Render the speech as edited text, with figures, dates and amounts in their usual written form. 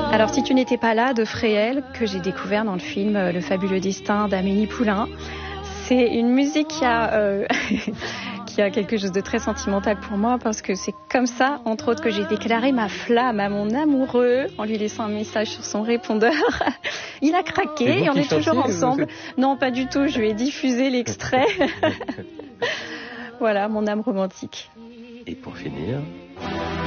Alors, si tu n'étais pas là, de Fréhel, que j'ai découvert dans le film Le fabuleux destin d'Amélie Poulain. C'est une musique qui a, qui a quelque chose de très sentimental pour moi, parce que c'est comme ça, entre autres, que j'ai déclaré ma flamme à mon amoureux en lui laissant un message sur son répondeur. Il a craqué et on est toujours ensemble. Non, pas du tout, je lui ai diffusé l'extrait. Voilà, mon âme romantique. Et pour finir...